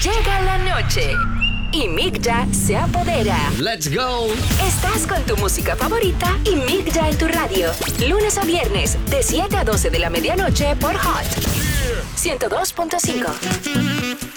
Llega la noche y Migya se apodera. ¡Let's go! Estás con tu música favorita y Migya en tu radio. Lunes a viernes, de 7 a 12 de la medianoche por Hot 102.5.